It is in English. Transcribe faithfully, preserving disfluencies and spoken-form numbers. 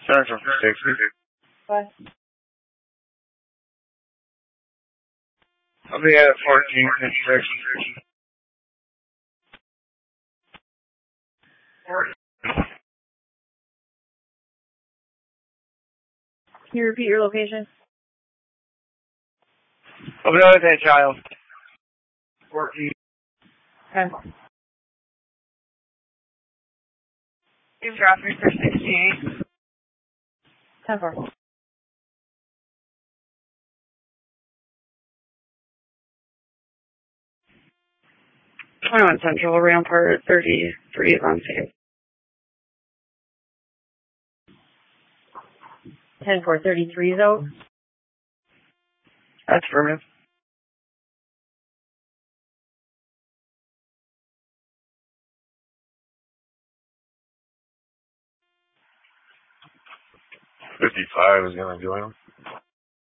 Central sixty. Bye. I'll be at fourteen fifty-six. Can you repeat your location? I'll be at that child. fourteen. Okay. You dropped me for sixty-eight. ten four. twenty-one Central, Rampart, thirty-three is on safe. ten four thirty-three is out. That's affirmative. fifty-five is going to join him.